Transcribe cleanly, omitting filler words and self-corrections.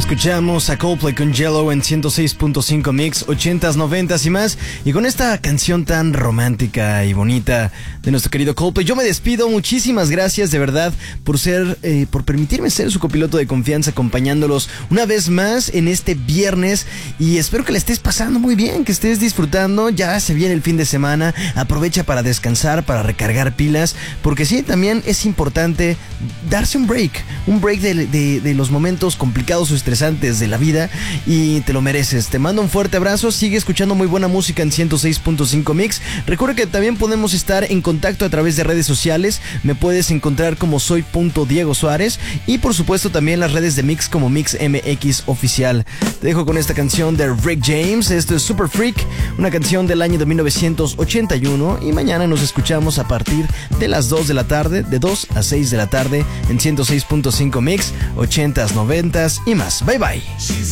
Escuchamos a Coldplay con Yellow en 106.5 Mix, 80s, 90s y más. Y con esta canción tan romántica y bonita de nuestro querido Coldplay, yo me despido. Muchísimas gracias de verdad por permitirme ser su copiloto de confianza, acompañándolos una vez más en este viernes. Y espero que la estés pasando muy bien, que estés disfrutando. Ya se viene el fin de semana. Aprovecha para descansar, para recargar pilas, porque sí, también es importante darse un break de los momentos complicados o estresantes de la vida, y te lo mereces. Te mando un fuerte abrazo. Sigue escuchando muy buena música en 106.5 Mix. Recuerda que también podemos estar en contacto a través de redes sociales. Me puedes encontrar como soy.Diego Suárez, y por supuesto también las redes de Mix como MixMX Oficial. Te dejo con esta canción de Rick James. Esto es Super Freak, una canción del año de 1981, y mañana nos escuchamos a partir de las 2 de la tarde, de 2 a 6 de la tarde en 106.5 Mix, 80s, 90s y más. Bye bye.